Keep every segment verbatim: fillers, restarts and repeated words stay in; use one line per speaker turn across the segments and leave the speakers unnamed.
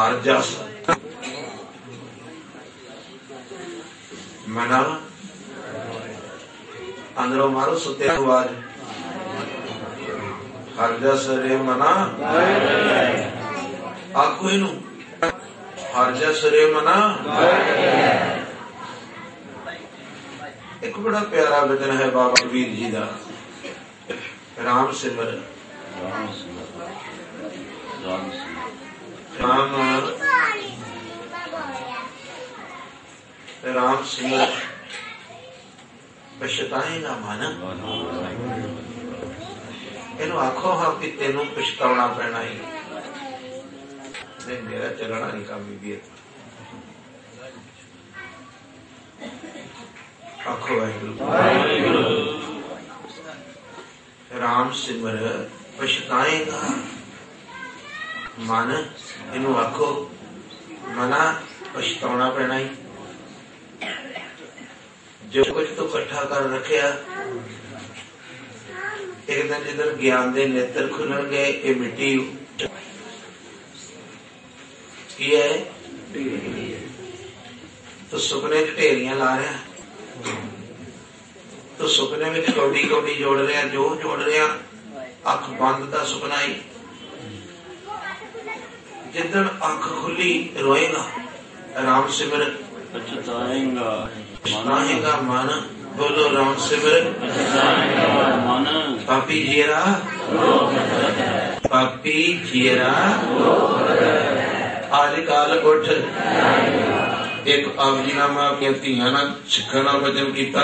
हर जस मना अंदरों मारो सुते आवाज हर जस रे मना आखो इनू हर जस रे मना। एक बड़ा प्यारा वचन है बाबा कबीर जी का, राम सिमर राम राम सिमर पछताएगा मन। इनू आखो हाँ कि तेनू पछताना पैना ही नहीं, मेरा चलना नहीं काम भी। आखो वाहिगुरू राम सिमर पछताएगा मन। इनू आखो मना पछताना पैना ही। जो कुछ तो इकट्ठा कर रखिया एक दिन जिधर ज्ञान दे नेत्र खुलन गए, ये मिट्टी की है तो सुपने ढेरियां ला रहा, तो सुपने में कौड़ी कौड़ी जोड़ रहा, जो जोड़ रहा अख बंद का सुपना ही। जिदन अख खुली रोएगा राम सिमर पछताएगा पछताएगा मन। बोलो राम सिमर मन। पापी जीरा पापी जीरा आज काल उठ। एक आपजीनामा अपनी धियां नाल सिखां नाल वचन कीता।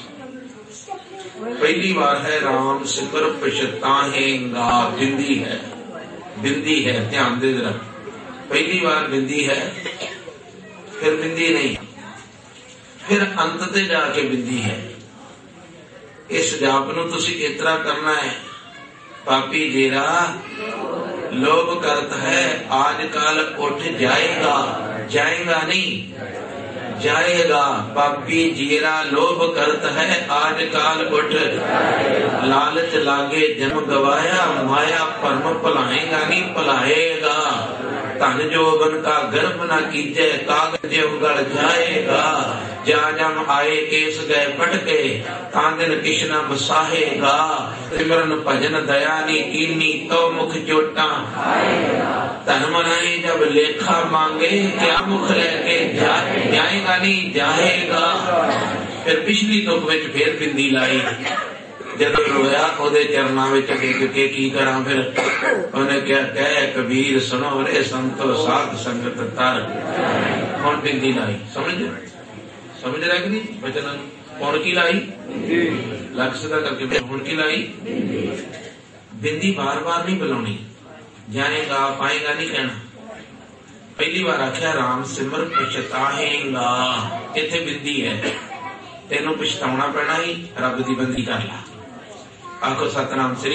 पहली बार है राम सिमर पछताएगा, बिंदी है बिंदी है, ध्यान दे जरा। पहली बार बिंदी है, फिर बिंदी नहीं, फिर अंत ते जाके बिंदी है। इस जाप नूं तुसीं इस तरह करना है। पापी जेरा लोभ करत है आज काल उठ जाएगा, जाएगा नहीं जाएगा। पापी जीरा लोभ करत है आज काल उठ। लालच लागे जन्म गवाया, माया परम भलाएगा नहीं भलाएगा। धन जोबन का गर्भ न कीजे, कागज उगल जाएगा। जा जम आए केस गए पटके, तांदिन किशना बसाहेगा। सिमरन भजन दया नी कीनी, तो मुख चोटा धर्म नहीं जब लेखा मांगे, क्या मुख लेके जाएगा नहीं जाएगा। फिर पिछली तुक विच फिर बिंदी लाई। जब रोया ओदे चरना विच टेक के की करा, फिर उन्हें क्या कह कबीर सुनो रे संतो साध संगत तर। हुण बिंदी लाई, समझ समझ रहा कि नहीं वचन। हुण की लाई लक्ष्य सदा करके, हुण की लाई बिंदी बार बार नहीं बुलानी, जाएगा पाएगा नहीं कहना। पहली बार आख्या राम सिमर पछताएगा, इथे बिंदी है, तेनों पछताना पैना ही। रब की बंदी कर ला। आखो सतनाम श्री।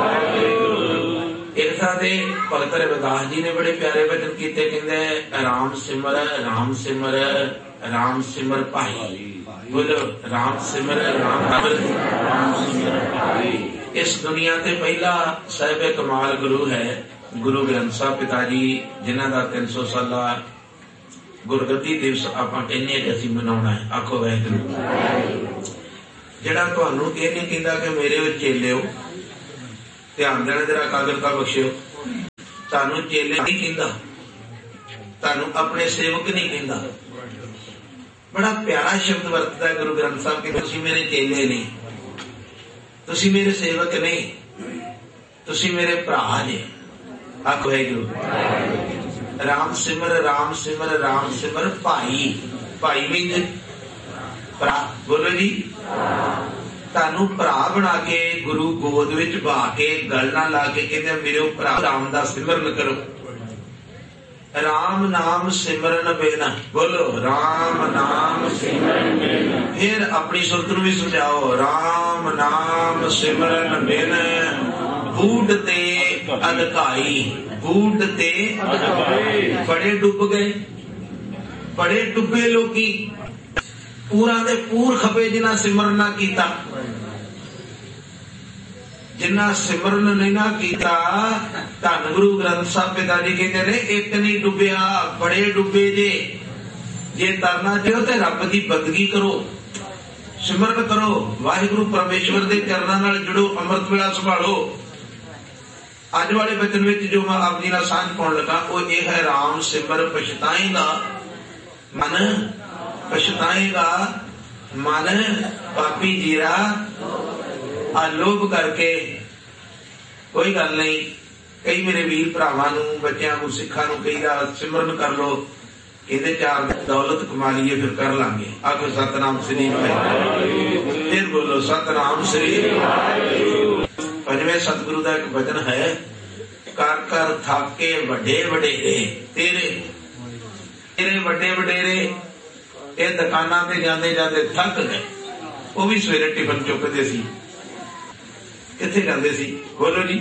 एक साथे भगत रविदास जी ने बड़े प्यारे वचन कीते, कहंदे राम सिमर राम सिमर राम सिमर भाई। बोलो राम सिमर राम सिमर भाई। इस दुनिया ते पहला साहिब कमाल गुरु है गुरु ग्रंथ साहब पिताजी, जिन्हां दा तीन सौ साला गुरगद्दी दिवस आपां कहने कि असीं मनाउणा है। आखो वाहिगुरू। जिहड़ा तुहानूं ये नहीं कहंदा कि मेरे चेलिओ, ध्यान देना जरा, कागरता बख्शिओ। तुहानूं चेले नहीं कहंदा, तुहानूं अपने सेवक नहीं कहंदा। बड़ा प्यारा शब्द वरतदा है गुरु ग्रंथ साहब कि तुसीं मेरे चेले नहीं, तुसीं मेरे सेवक नहीं, तुसीं मेरे भरा जे। आखो वाहिगुरू। राम सिमर राम सिमर राम सिमर भाई। भाई भी भरा। बोलो जी। तानू भरा बना के गुरु गोद विच बहा के गल ना ला के कहते मेरे भरा राम दा सिमरन करो। राम नाम सिमरन बिन। बोलो राम नाम सिमरन बिन। फिर अपनी सुरत नूं भी समझाओ। राम नाम सिमरन बिन बूढ़ ते अधकाई। बूढ़ ते बड़े डुब गए, बड़े डुबे लोगी, पूरा दे पूर खपे जिन्हां सिमरन ना कीता। जिन्ना सिमरन नहीं ना कीता, धन गुरु ग्रंथ साहब पिता जी कहते ने एक नहीं डुबिया बड़े डुबे जे। जे तरना चाहो तो रब की बंदगी करो, सिमरन करो, वाहिगुरु परमेश्वर के चरणों नाल जुड़ो, अमृत वेला संभालो। अज वाले वचन में जो मैं आप जी नाल सांझ पाउण लगा वो ये है, राम सिमर पछताएगा मन, पछताएगा मन पापी जीरा आलोभ करके। कोई गल नहीं, कई मेरे वीर भरावां नूं बच्चों को सिखां नूं कई सिमरन कर लो, कहते चार दौलत कमा लीए फिर कर लांगे। आखो सतनाम श्री वाहिगुरू, फिर बोलो सतनाम श्री। पंजवें सतगुरु का एक वचन है, कर कर थाके वड्डे वडेरे तेरे, तेरे वड्डे वडेरे। ये दुकाना ते जाते जाते थक गए, वो भी सवेरे टिफन चुकते सी, किथे जाते सी बोलो जी,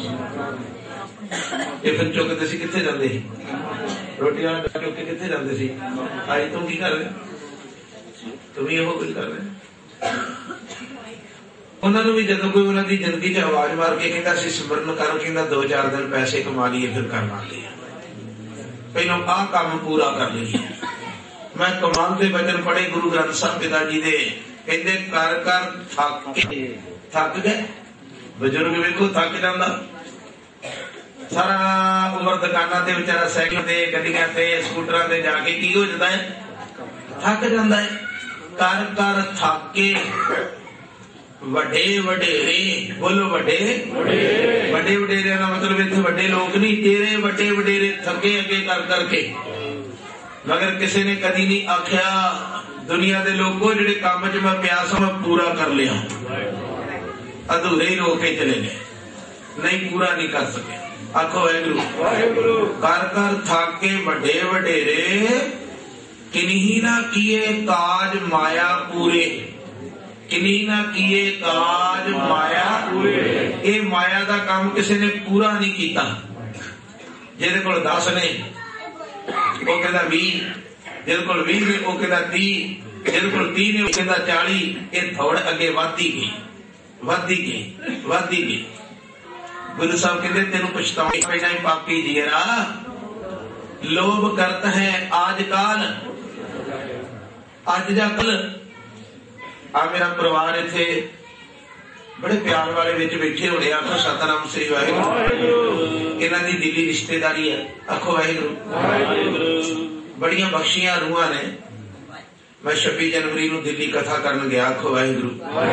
टिफन चुकते सी किथे जाते सी, रोटियां चुक के किथे जाते सी। आज तुम की कर रहे, तुम ही कुछ कर रहे। उन्होंने भी जदों कोई उन्होंने जिंदगी च आवाज मार के कहता सी सिमरन कर, कहता दो चार दिन पैसे कमा लिए फिर कर लांगे, पहलों आ काम पूरा कर लीए। मैं कमाल के वचन पढ़े गुरु ग्रंथ साहब पिता जी दे, कहते कर कर थक थक गए। बजुर्ग वेखो थक जाता, सारा उम्र दुकाना ते बेचारा साइकिल ते गड्डियां ते स्कूटर ते जाके की हो जाता है, थक जाता है। कर कर थके वड्डे वडेरे, बोलो वड्डे वड्डे वडेरे का मतलब इतने वड्डे लोग नहीं, तेरे वड्डे वडेरे थके अगे कर करके। मगर किसी ने कदी नहीं आख्या दुनिया के लोगों जिहड़े काम च मैं प्यास मैं पूरा कर लिया, अधूरे ही रोक के चले गए, नहीं पूरा नहीं कर सके। आखो वाहिगुरू, कर कर थाके वड्डे वडेरे, किन्हीं ना किए काज माया पूरे, किन्हीं ना किए काज माया पूरे। ये माया का काम किसी ने पूरा नहीं किया। जिहदे कोल दस ने वो कहता भी, जिहदे कोल भी ने वो कहता तीह, जिहदे कोल तीह ने वो कहता चाली। ये थोड़ अगे वधदी गई वधदी गई वधदी गई। गुरु साहब कहते तेन पछतावा पैना ही पापी जीरा, लोभ करता है आजकल अज जा कल। आ मेरा परिवार इथे बड़े प्यार वाले विच बैठे होने, आखो सतनाम श्री वाहिगुरू। इन्हां दी दिली रिश्तेदारी है, आखो वाहिगुरू। बड़ियां बख्शियां रूहां ने। मैं छब्बी जनवरी नूं दिल्ली कथा करन गया, आखो वाहिगुरू।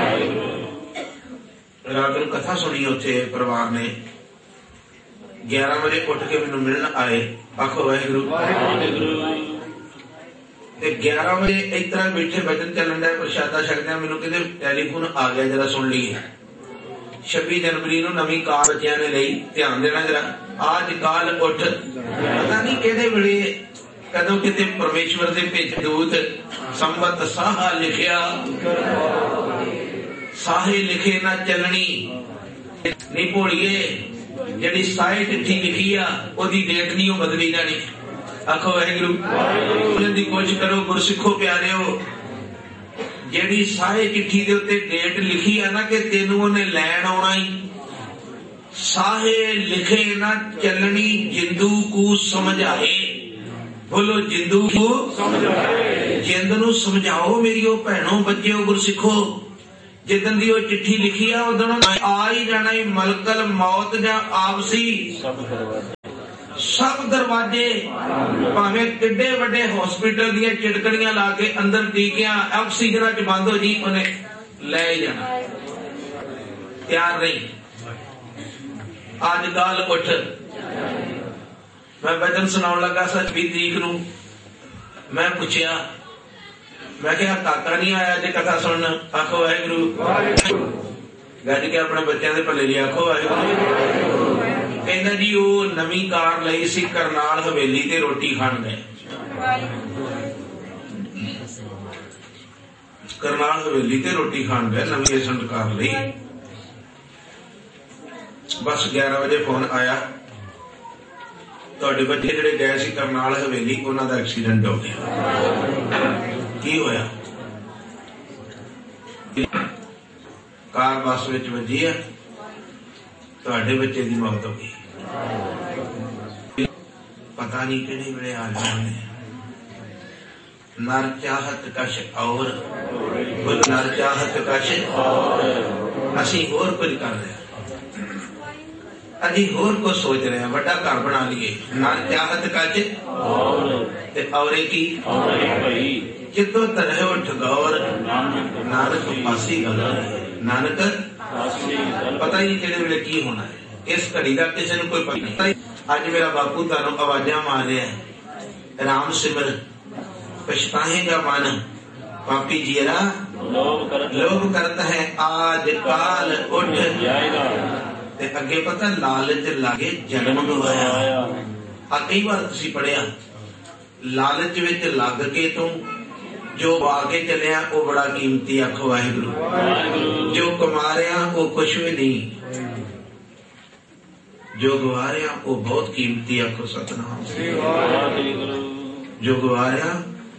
रात नूं कथा सुनी उत्थे परिवार ने, ग्यारह बजे उठ के मैनूं मिलण आए, आखो वाहिगुरू। ग्यारह बजे इस तरह बैठे वचन चलन डे, प्रशादा छकदे मैनूं कहते टैलीफोन आ गया, जरा सुन लीए। छब्बी जनवरी नूं नवीं कार बच्चिआं ने लई, ध्यान देना जरा। आज काल उठ, पता नहीं किहड़े वेले कदों किते परमेश्वर दे भेजे दूत संबत साहा लिखिया, साहे लिखे ना चलनी। नहीं भोलिए, जिहड़ी साहे चिट्ठी लिखी आ ओदी डेट नहीं बदली जानी। आखो वाहिगुरू दी कोशिश करो गुरसिखो प्यारिओ, जेड़ी सारे चिट्ठी दे उत्ते डेट लिखी है ना कि तेनू ओने लैण आउणा ही, साहे लिखे ना चलनी जिंदू को समझाए। बोलो जिंदू को समझाए, जिंद नू समझाओ मेरी ओ भैणों बच्चेओ गुरसिखो। जिदन दी ओ चिट्ठी लिखी है उदन आ ही जाना ही मलकल मौत जां आपसी सब दरवाजे, भावें किड्डे वड्डे हॉस्पिटल दियां चिड़कड़ियां ला के अंदर टीकियां ऑक्सीजन च बंद हो जी, उन्हें ले जाना तैयार नहीं। आज कल उठ, मैं वचन सुनाउण लगा सच भी तरीक नूं, मैं पूछया, मैं क्या काका नहीं आया जे कथा सुन? आखो वाहिगुरू। गज के अपने बच्चों के भले लिए आखो वाहिगुरू। कहना जी वो नवी कार लई सी, करनाल हवेली ते रोटी खाण गए। करनाल हवेली ते रोटी खाण गए, नवी एसेंट कार लई। बस ग्यारह बजे फोन आया, तुहाडे बच्चे जिहड़े गए सी करनाल हवेली उन्हां दा एक्सीडेंट हो गया। की होया? कार बस विच वजी है, ਤੁਹਾਡੇ ਬੱਚੇ ਦੀ मौत हो गई, पता नहीं किहड़े वेले आ जाने। नर चाहत कश और नर चाहत कश असी होर कुछ कर रहे अभी होर कुछ सोच रहे हैं, बड़ा घर बना लिए। नर चाहत कश ते औरे की जितो तरह उठ गौर नानक पासी गल। नानक पता ही किहड़े वेले की होना है, इस घड़ी का किसी को कोई पता नहीं। अज मेरा बापू तुहानू आवाजा मार रहा है, राम सिमर पछताएगा मन पापी जीरा लोभ करता है आज काल उठ जाएगा। ते अगे पता लालच लागे जन्म गवाया। आ कई बार तुसी पढ़िया लालच विच लग के तू जो आगे चलिया वो बड़ा कीमती। आखो वाहिगुरू। जो कमा रहा वो कुछ भी नहीं, जो गवा रहा वो बहुत कीमती। आखो सतनाम। जो गवा रहा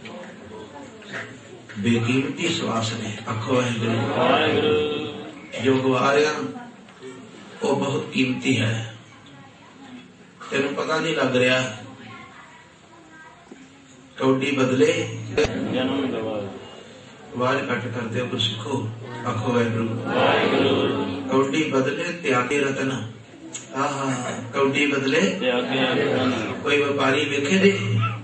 बेकीमती श्वास ने। आखो वाहिगुरू। जो गवा रहा वो बहुत कीमती है। तेन पता नहीं लग रहा कौडी बदले वार कट कर दे कुछ सीखो। आखो वाहिगुरू। कौडी बदले त्यागे रतन। कौडी बदले कोई व्यापारी वेखे दे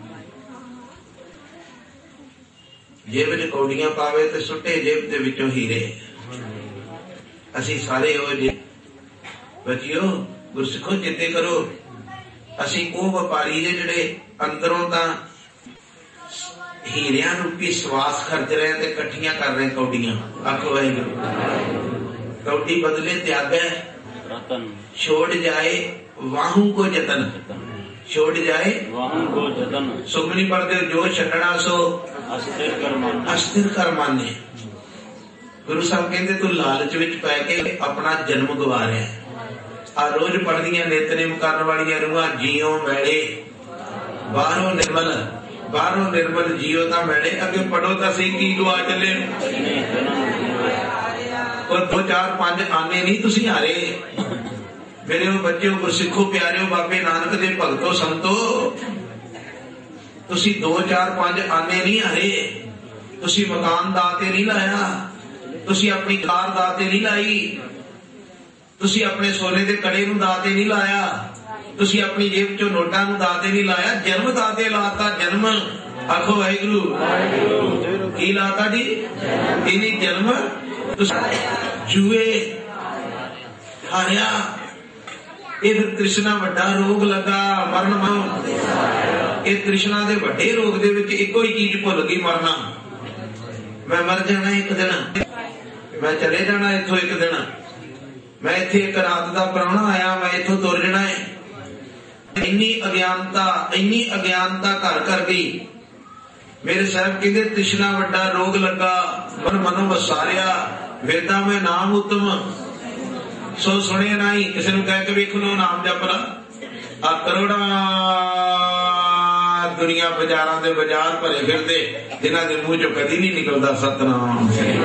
जेब च कौडियां पावे ते सुटे जेब दे विचों हीरे। असी सारे हो जे बचियो गुरसिखो चेते करो। असी वो व्यापारी जे जिहड़े अंदरों तां हीरियां रूपी सवास खर्च रहे ते कट्ठियां कर रहे कौडियां। आखो वाहिगुरू। कौडी बदले त्यागे छोड़ जाए वाहू को जतन। छोड़ जाए वाहू को जतन। सुखमनी पढ़ते जो छड़ना सो अस्थिर कर माने। गुरु साहब कहते तू लालच विच पै के अपना जन्म गवा रहा है। आ रोज पढ़दियां नितनेम करन वालियां रूहां जियो मैले बाहरों निर्मल। बाहरों निर्मल जियो ता मैले। अगे पढ़ो तां सही की गवा चले। दो चार पांच आने नहीं तुसी हारे मेरे बच्चे गुरसिखो प्यारे बाबे नानक दे भगतो संतो। तुसी दो चार पांच आने नहीं हारे। तुसी मकान दाते नहीं लाया। तुसी अपनी कार दाते नहीं लाई। तुसी अपने सोने दे कड़े नूं दाते नहीं लाया। तुसी अपनी जेब चो नोटा नूं दाते नहीं लाया। जन्म दाते लाता। जन्म। आखो वाहिगुरू। की लाता जी इन्हीं जन्म। जुए हारिया इधर तृष्णा वड्डा रोग लगा मरण मरो। ये तृष्णा दे वड्डे रोग दे विच इको ही चीज भुल गई मरना। मैं मर जाना एक दिन, मैं चले जाना इथों एक दिन, मैं इत्थे एक रात दा प्राहुणा आया, मैं इथों तुर जाना है। इन्नी अज्ञानता इन्नी अज्ञानता घर कर गई। मेरे साहब कहते तृष्णा वड्डा रोग लगा मन मनो वसारिया वेदा में नाम उत्तम सो सुने ना ही। किसी ने कह के वेख लो नाम जप ला। आ करोड़ा दुनिया बाजारां दे बाजार भरे फिरदे जिन्हां दे मुंह चों कदी नहीं निकलदा सतनाम।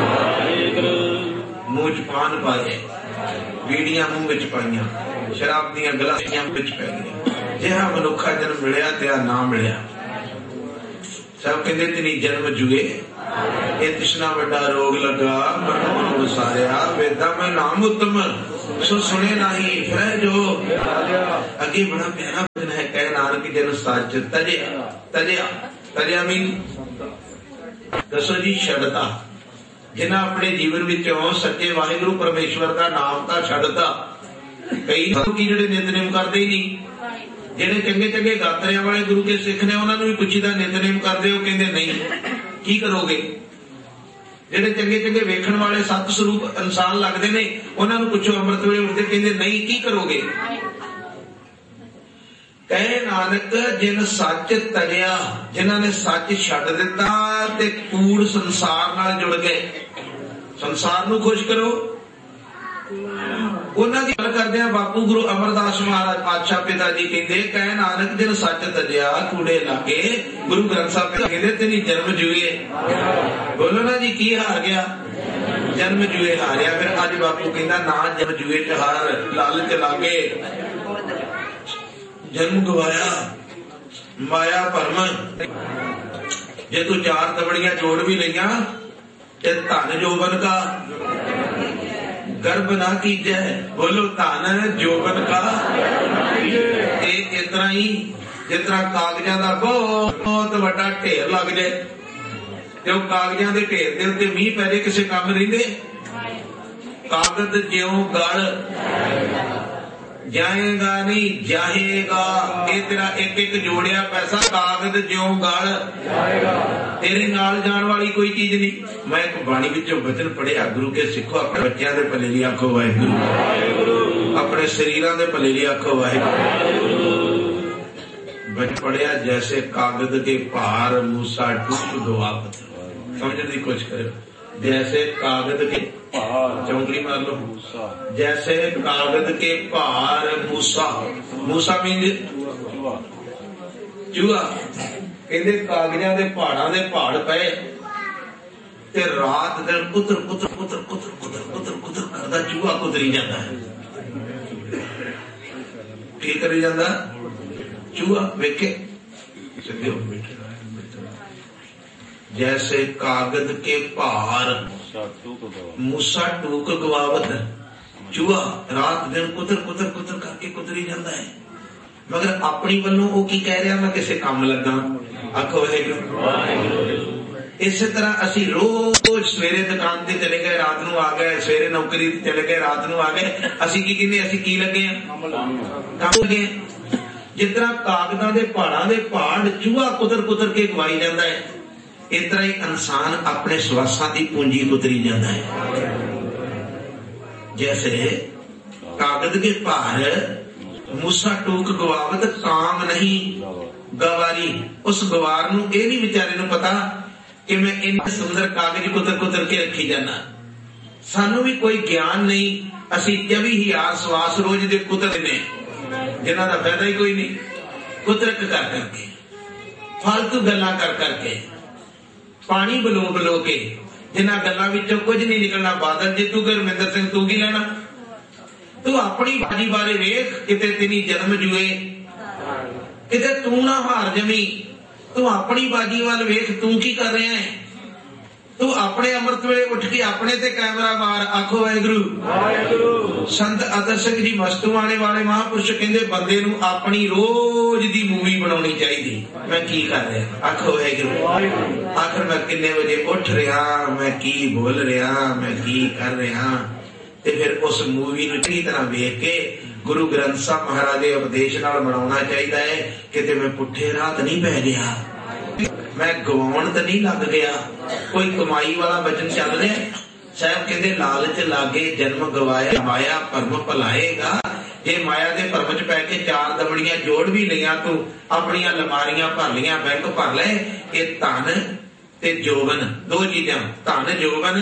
मुंह च पान पाए बीड़ियां मुंह विच पाईयां शराब दीयां गलासियां विच पै गईयां। जिहा मनुखा जन्म मिलिया त्या ना मिलिया। सब कहते तेरी जन्म जुए ये तृष्णा वड्डा रोग लगा मन मन वसारिया वेदा में नाम उत्तम सो सुने नहीं। फिर जो अगे बड़ा प्यारा भजन है कह नानक जन सच तजया तजया तजया मीन दसो जी छड़ता। जिन्हें अपने जीवन विचों सच्चे वाहिगुरु परमेश्वर का नाम का छड़ता। कई लोग जिहड़े नितनेम करते ही नहीं। जिहड़े चंगे चंगे गातरिया वाले गुरु के सिख ने उन्होंने भी पुछीदा नितनेम करदे हो कहंदे नहीं। की करोगे? जिहड़े चंगे चंगे वेखण वाले सत स्वरूप इंसान लगते ने उन्होंने पुछो अमृत वेले उठदे कहंदे नहीं। की करोगे? कहे नानक जिन सच तरिया जिन्हां ने सच छड्ड दिता ते कूड़ संसार नाल जुड़ गए। संसार नूं खुश करो। उन्हां दी गल करदे आ बापू गुरु अमरदास महाराज पातशाह पिता जी कहंदे कह नानक जिन सच तजिया कूड़े लागे। गुरु ग्रंथ साहिब कहंदे तेरी जन्म जुए। बोलो ना जी की हार गया। जन्म जुए हारिया। फिर अज बापू कहता ना जन्म जुए च हार, लालच लागे जन्म गवाया माया भरम। जे तू चार तबड़ियां जोड़ भी लिया ते धन जोबन का गर्भ ना कीजै। बोलो धन जोबन का। इतना ही जितना कागजां का बहुत बड़ा ढेर लग जाए तो कागजां के ढेर के उत्ते मीह पै जाए किसी काम रहिंदे। कागज ज्यों गल जाएगा नहीं जाएगा। ये तेरा एक एक जोड़िया पैसा कागज ज्यों गल तेरे नाल जान वाली कोई चीज नहीं। मैं एक बाणी विचों वचन पढ़िया गुरु के सिखो अपने बच्चों के भले लिए आखो वाहिगुरू, अपने शरीरों के भले लिए आखो वाहिगुरू। बच पढ़िया जैसे कागज के भार मूसा टूट गवावत। समझने की कोशिश करो। जैसे कागज के चौंकड़ी मार लो। जैसे कागज के भार मूसा, मूसा मीन चूहा। कहते कागजां दे पहाड़ां दे पहाड़ पए ते रात दिन कुतर कुतर कुतर कुतर कुतर कुतर कुतर करदा चूहा कुतरी जाता है। की करी जाता चूहा वेखे सीधे हो बैठे। जैसे कागज के भार मूसा टूक गवावत। चूहा रात दिन कुतर कुतर कुतर करके कुतरी जाता है, मगर अपनी वालों वो की कह रहा मैं किसी काम लगा। आखो वाहिगुरू। इस तरह असी रोज सवेरे दुकान से चले गए रात नू आ गए, सवेरे नौकरी चले गए रात नू आ गए। असी की कहने असी की लगे काम लगे। जिस तरह कागजां दे पहाड़ां दे पहाड़ चूहा कुतर कुतर के गवाई जाता है, इस तरह ही इंसान अपने श्वासां की पूंजी कुतरी जाता है। जैसे कागज के भार मूसा टूक गवावत काम नहीं गवारी। उस गवार नू ये नहीं बेचारे नू पता कि मैं इन सुंदर कागज कुतर कुतर के रखी जाना। सानू भी कोई ज्ञान नहीं। असी चौबी हजार सवास रोज दे कुतर ने जिन्हां दा फायदा ही कोई नहीं। कुतरक कर करके फालतू गल्लां कर करके पानी बलो बलो के जिन्हां गल्लां विचों कुछ नहीं निकलना। बादल जे तू गुरमिंदर सिंह तू की लेना। तू अपनी बाजी बारे वेख किते तेरी जन्म जुए किते तू ना हार जमी। तू अपनी बाजी वाल वेख तू की कर रहा है। तू अपने अमृत वेले उठ के अपने ते कैमरा मार। आखो वाहिगुरू। संत अतर सिंह जी मस्तूआणे वाले महापुरुष कहंदे बंदे नू अपनी रोज दी मूवी बनाउणी चाहिदी। मैं की कर रहा। आखो वाहिगुरू। आखिर मैं किन्ने बजे उठ रहा, मैं की बोल रहा, मैं की कर रहा। ते फिर उस मूवी नू चंगी तरह वेख के गुरु ग्रंथ साहब महाराज दे उपदेश नाल बनाउणा चाहिदा है। किते मैं पुठे रात नहीं पै गया, मैं गवाउण तो नहीं लग गया। कोई कमाई वाला वचन चल रहा। साहब कहते लालच लागे जन्म गवाया माया भरम भुलाएगा। जे माया के भरम च पै के चार दबड़ियां जोड़ भी लिया तू अपनिया लमारियां भर लिया, बैंक भर ले। ये धन ते जोबन दो चीजा, धन जोबन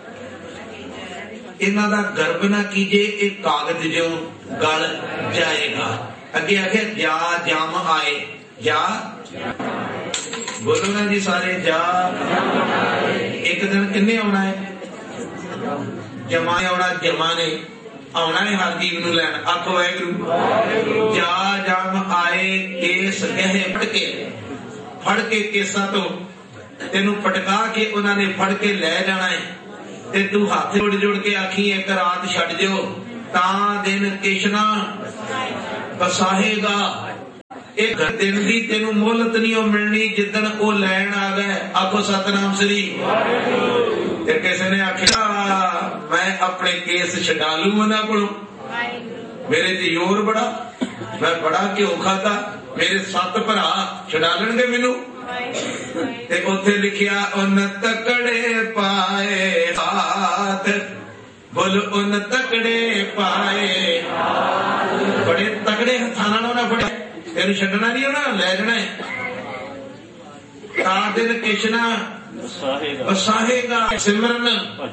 इन्हां दा गर्भ ना कीजे। एक कागज जो गल जाएगा। अगे आखे जा जाम आए। जा बोलो ना जी सारे जा। एक दिन किन्ने आना है? जमा आना। जमा ने आना है हर जीव नू लैन। आखो वाहिगुरू। जा जाम आए केस गहे फड़के फड़ के केसा तो तेनू पटका के उन्होंने फड़ के लै जाना है। ते तू हाथ जुड़ जुड़ के आखी एक रात छड़ दियो ता दिन किशना बसाहेगा। एक दिन की तेनू मोहलत नहीं मिलनी जिदन वो लैन आ गए। आखो सतनाम श्री। किसी ने आखिया मैं अपने केस छड़ा लू उन्होंने को, मेरे च जोर बड़ा, मैं बड़ा घ्यो खाता, मेरे सत भरा छड़ा लेंगे मैनू। उथे लिखिया उन तकड़े पाए हाथ। बोलो उन तकड़े पाए। बड़े तगड़े हथा नाल फड़े तेन छड़ना नहीं होना, लै जाना है। ता दिन किशना बसाहेगा। सिमरन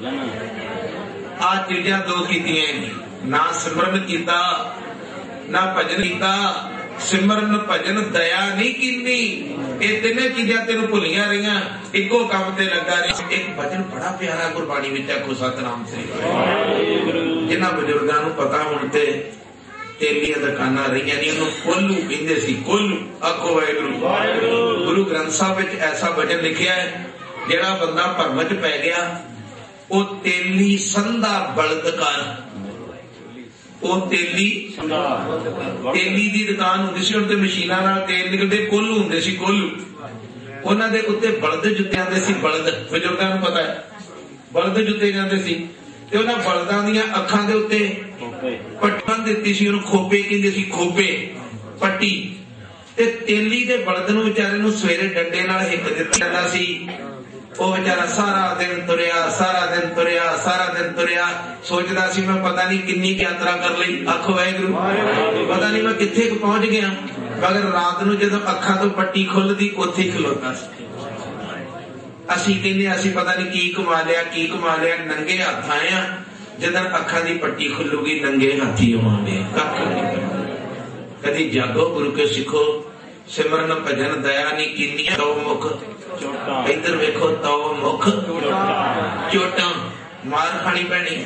आ चीजा दो कीतियां, ना सिमरन किया ना भजन किया। सिमरन भजन दया नहीं कीनी। ये तीनों चीजा तेन भुलिया रही, इको काम ते लगा रही। एक भजन बड़ा प्यारा गुरबाणी विच आखो सतनाम श्री वाहिगुरू। जिन्हां बजुर्गां नूं पता हुण ते तेलियां दुकानां रहीआं ने, उहनूं कोल्लू कहिंदे सी। कोल्लू आखो वाहिगुरू। गुरु ग्रंथ साहिब विच ऐसा भजन लिखिआ है, जिहड़ा बंदा भरम च पै गया ओ तेली संधा बलद कर। ओ तेली तेली दी दुकान हुंदी सी, हुण ते मशीनां नाल तेल निकलदे। कोल्लू हुंदे सी, कोल्लू। उन्हां दे उत्ते बलद जुत्ते आंदे सी। बलद बजुर्गां नूं पता है, बलद जुत्ते जांदे सी। ते उन्हां बलदां दीआं अखां दे उत्ते पट्टी दित्ती सी, उहनूं खोपे कहिंदे सी। खोपे पट्टी। ते तेली दे बलद नूं विचारे नूं सवेरे डंडे नाल हिक दित्ता जांदा सी। वो बेचारा सारा दिन तुरिया, सारा दिन तुरिया, सारा दिन तुरिया, सोचदा सी मैं पता नहीं किन्नी यात्रा कर ली। आखो वाहिगुरू। पता नहीं मैं कित्थे पहुंच गया, मगर रात नूं जदों अखां तो पट्टी खुलदी उत्थे खलोता सी। असीं कहंदे असीं पता नहीं की कमा लिया, की कमा लिया। नंगे हत्थ आए आ, जदों अखां दी पट्टी खुलूगी नंगे हत्थी होवांगे। कख नहीं। कदी जागो गुरु के सिखो, सिमरन भजन दया नहीं कीनी। तो मुख इधर वेखो, तो मुख चोटा मार खानी पैनी।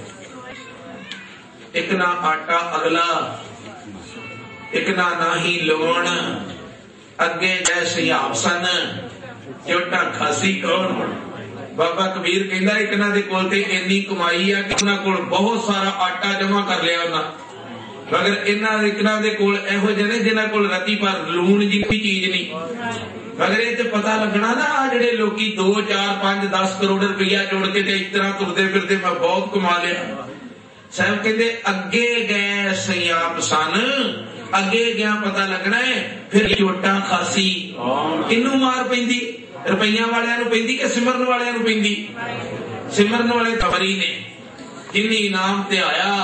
एक ना आटा अगला, एक ना नाही लवण, अगे जैसे आप सन, चोटा खासी कौन। बाबा कबीर कहंदा एक ना दे कोल ते इन्नी कमाई आ कि उन्हां कोल बहुत सारा आटा जमा कर लिया उन्हां, मगर इन्हां एक ना दे कोल इहो जिहे ने जिन्हां कोल रत्ती भर लूण जी कोई चीज नहीं। मगर ये तो पता लगना ना, जेडे लोकी दो चार पांच दस करोड़ रुपया जोड़ के इस तरह तुरते फिरते मैं बहुत कमा लिया। साहब कहते अगे गए सयाप सन, अगे गया पता लगना है। फिर चोटा खासी किनू मार पैंदी, रुपइया वालियां नूं पैंदी कि सिमरन वालियां नूं पैंदी? सिमरन वाले खबरी ने। जिन्नी नाम ते आया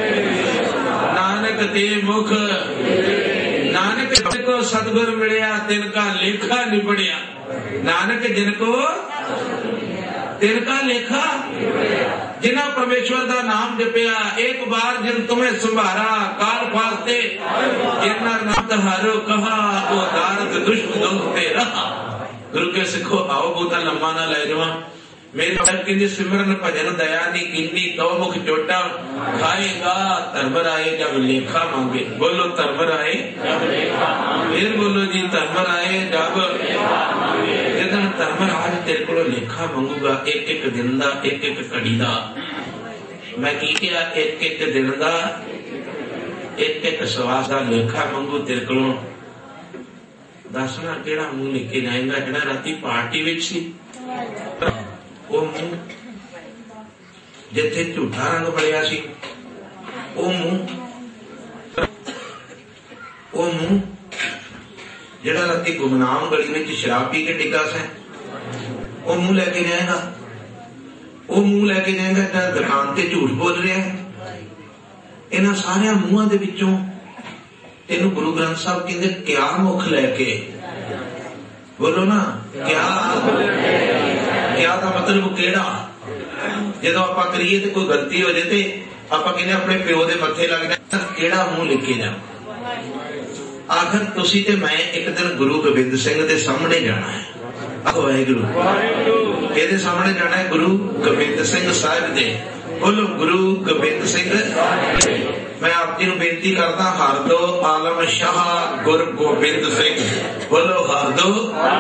नानक ते मुख, नानक जिनको सतगुर मिलिया तिनका लेखा निबड़िया। नानक जिनको तिनका लेखा, जिन्हें परमेश्वर का नाम जपिया, एक बार जिन तुम्हें संभारा काल फास्ते, जिन्ना नाम तहारो कहा वो दारद दुष्ट दोस्ते रहा। गुरु के सिखो आओ बहुता लम्बा ना ले जावा। मेरे कहते सिमरन भजन दया नहीं कीनी, तो मुख चोटा खाएगा धर्म राय जब लेखा मांगे। बोलो धर्म राय, फिर बोलो जी धर्म राय जब। जदों धर्मराज तेरे को लेखा मंगूगा एक एक दिन का, एक एक घड़ी का। मैं की किया एक एक दिन का, एक एक श्वास का लेखा मंगू तेरे को। दसना केड़ा मुंह लेके जाएगा जेड़ा राती पार्टी विच सी? वो मुंह जिथे झूठा रंग बलिया सी, वो मुंह वो मुंह जेड़ा राती गुमनाम गली में शराब पी के डिगा सा, वो मुंह लेके जाएगा। वो मुंह लेके जाएगा जेड़ा दुकान ते झूठ बोल रहा है। इन्हां सारिया मुंहां दे विचों तेनू गुरु ग्रंथ साहब कहंदे क्या मुख लेके। बोलो ना क्या, क्या का मतलब केड़ा। जदों आपां करिए ते कोई गलती हो जाए ते आपां कहंदे अपने प्यो दे मत्थे लग जाए, केड़ा मुंह लेके जा। आखिर तुसी ते मैं एक दिन गुरु गोबिंद सिंह दे सामने जाना है। आखो वाहिगुरू। एदे सामने जाना है गुरु गोबिंद सिंह साहिब दे। बोलो गुरु गोबिंद सिंह। मैं आप जी बेनती करता हर दो आलम शाह गुरु गोबिंद सिंह। बोलो हर दो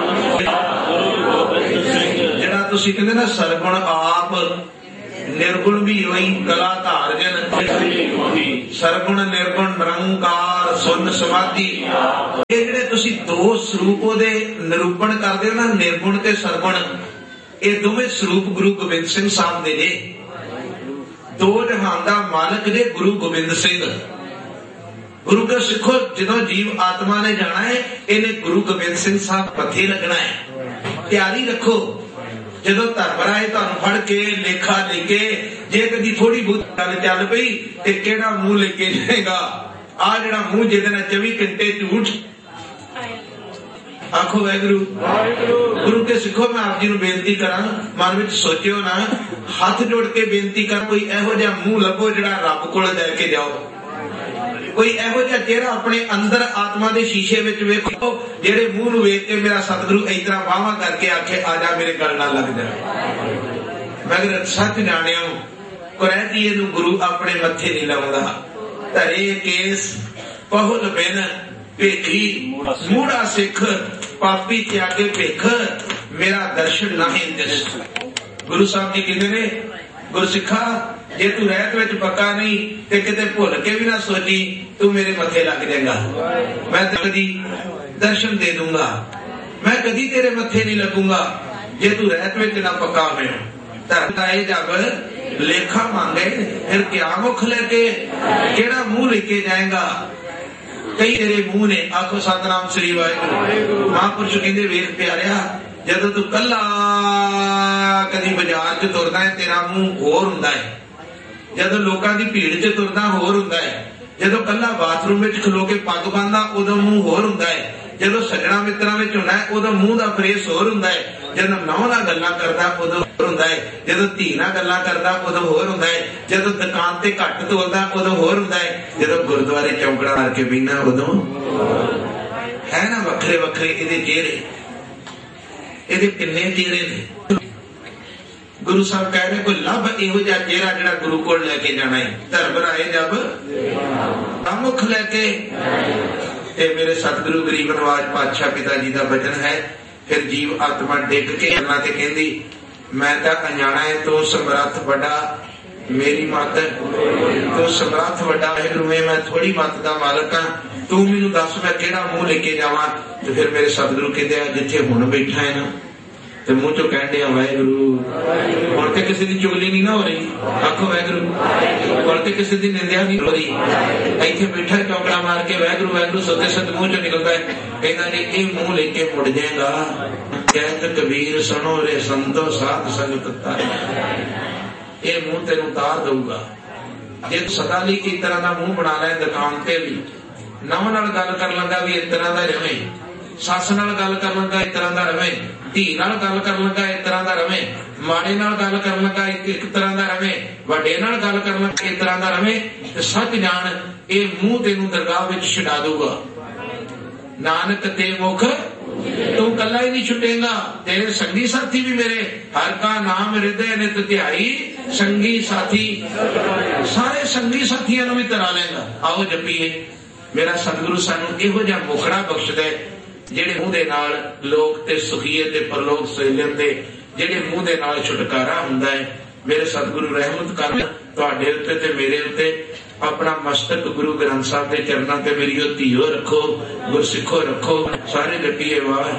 जेड़ा तुसी कहंदे ना सरगुण आप निर्गुण भी होई कला धार जन, सरगुण निर्गुण निरंकार सुन समाधि। ये जेडे तुसी दो स्वरूप दे निरूपण करदे हो ना, निर्गुण ते सरगुण, ये दोवें स्वरूप गुरु गोबिंद सिंह साहब दे ने। दो जहान दा मालक ने गुरु गोबिंद सिंह। गुरु के सिखो जो जीव आत्मा ने जाना है, इन्हें गुरु गोबिंद सिंह साहब पथे लगना है। तैयारी रखो, जो धर्मराय तुहानू फड़ के लेखा लेके जे कदी थोड़ी बहुत गल चल पई ते केड़ा मुंह लेके जाएगा। आ जेड़ा मुंह जिहदे नाल चौबी घंटे झूठ। आखो वाहिगुरू। गुरु के सिखो मैं आप जी नूं बेनती करा, मन विच सोचियो ना, हाथ जोड़ के बेनती कर, कोई इहो जिहा मुंह लभो जिहड़ा रब कोल लैके जाओ। कोई इहो जिहा चेहरा अपने अंदर आत्मा के शीशे विच वेखो जेड़े मूँह नूं वेख के मेरा सतगुरु इस तरह बाहां करके आखे आजा मेरे गल नाल लग जा। मगर सच जाणियो कुरैतीए नूं गुरु अपने मत्थे नहीं लाउंदा। धरे केस पहुल बिन भेखी मूड़ा सिख पापी त्यागे भिख मेरा दर्शन नहीं दिस। गुरु साहब जी कहते ने गुरसिखा जे तू रहत विच पक्का नहीं ते किते भुल के भी ना सोची तू मेरे मथे लग जाएगा, मैं कदी दर्शन दे दूंगा, मैं कदी तेरे मथे नहीं लगूंगा जे तू रहत विच ना पक्का में। धरताए जब लेखा मांगे फिर क्या मुख लेके केड़ा मुंह लेके जाएगा। कई तेरे मुंह ने आखो सतनाम श्री वाहिगुरू। महापुरुष कहते वेख प्यारिया जदों तू कला कदी बाजार च तुरदा है तेरा मुंह होर हुंदा है, जदों लोकां दी भीड़ च तुरदा होर हुंदा है, जदों कला बाथरूम विच खलो के पग बांधा उदों मुंह होर हुंदा है, जदों सज्जणा मित्रां विच हुंदा है उदों मुंह दा फ्रेस होर हुंदा है, जदों नौं नाल गल्लां करदा उदों होर हुंदा है, जदों धी नाल गल्लां करदा उदों होर हुंदा है, जदों दुकान ते घट तोलदा उदों होर हुंदा है, जदों गुरुद्वारे चौंकड़ा मार के बीना उदों है ना। वखरे वखरे इहदे चेहरे ਇਹਦੇ किन्ने चेहरे ने। गुरु साहब कह रहे कोई लभ इहो जिहा चेहरा जिहड़ा गुरु कोल लैके जाना है। धर्म राए जब मुख लैके ते मेरे सतगुरु गरीब नवाज पातशाह पिता जी का वचन है। फिर जीव आत्मा डिग के ते कहंदी मैं तां अनजाना है तू समर्थ बड़ा मेरी मत तू समर्थ बड़ा वाहिगुरू मैं थोड़ी मत का मालक हाँ तू मैनू दस मैं केड़ा मुंह लेके जावां। तो फिर मेरे सतगुरु कहते जिथे हुण बैठा है ना तो मुंह चो कह दिया वाहिगुरू। हुण ते किसी की चुगली नहीं ना हो रही, आखो वाहिगुरू। हुण ते किसी की निंदिया नहीं हो रही। इत्थे बैठा चौकड़ा मार के वाहिगुरू वाहिगुरू सोते सत मुंह चो निकलता है। कहता जी ये मुंह लेके मुड़ जाएगा। कहत कबीर सुनो रे संतो साध संगत ये मुंह तेन उतार दूंगा। जे तू सदा ली इस तरह का मुंह बना ले दुकान ते भी नव नाल गल कर लगा भी इस तरह का रवे, सस नाल गल कर लगा इस तरह का रवे, धी नाल गल कर लगा इस तरह का रवे, माड़े नाल गल कर लगा एक तरह का रवे, वड्डे नाल गल कर लगा इस तरह का रवे। ते सच जान ये मुंह तेनू दरगाह विच छुड़ा दूगा। नानक ते मुख तू कला ही नहीं छुटेगा, तेरे संगी साथी भी मेरे हर का नाम हृदय नित ध्याई संगी साथी सारे संगी साथियों भी तरा लेगा। आओ जपीए। मेरा सतगुरु सानू इहो जिहा मुखड़ा बख्शदा है जेड़े मुंह दे नाल लोक ते सुखीए ते परलोक सहेलण दे जेड़े मुंह दे नाल छुटकारा हुंदा है। मेरे सतगुरु रहमत कर तुहाडे उत्ते ते मेरे उत्ते अपना मस्तक गुरु ग्रंथ साहब के चरणों ते मेरी धीओ रखो, गुरसिखो रखो। सारे जपीए वाह।